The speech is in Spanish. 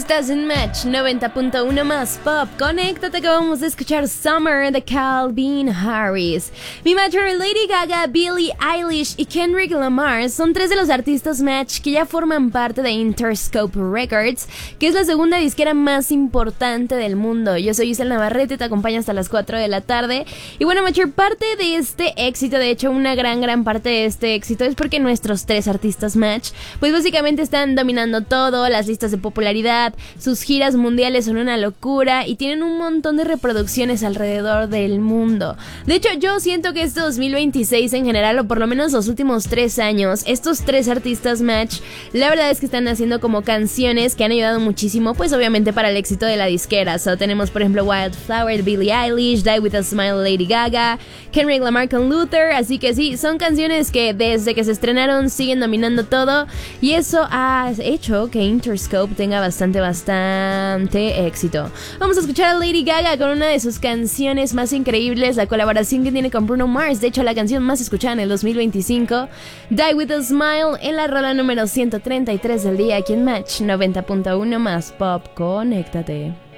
Estás en Match 90.1 más Pop. Conéctate, acabamos de escuchar Summer de Calvin Harris. Mi Major, Lady Gaga, Billie Eilish y Kendrick Lamar son tres de los artistas Match que ya forman parte de Interscope Records, que es la segunda disquera más importante del mundo. Yo soy Isel Navarrete, te acompaño hasta las 4 de la tarde. Y bueno, Major, parte de este éxito, de hecho una gran parte de este éxito es porque nuestros tres artistas Match pues básicamente están dominando todo, las listas de popularidad, sus giras mundiales son una locura y tienen un montón de reproducciones alrededor del mundo. De hecho, yo siento que este 2026 en general, o por lo menos los últimos 3 años, estos tres artistas Match, la verdad es que están haciendo como canciones que han ayudado muchísimo, pues obviamente para el éxito de la disquera. Tenemos por ejemplo Wildflower de Billie Eilish, Die With A Smile de Lady Gaga, Kendrick Lamar con Luther, así que sí, son canciones que desde que se estrenaron siguen dominando todo y eso ha hecho que Interscope tenga bastante éxito. Vamos a escuchar a Lady Gaga con una de sus canciones más increíbles, la colaboración que tiene con Bruno Mars, de hecho la canción más escuchada en el 2025, Die With A Smile, en la rola número 133 del día aquí en Match 90.1 más Pop. Conéctate.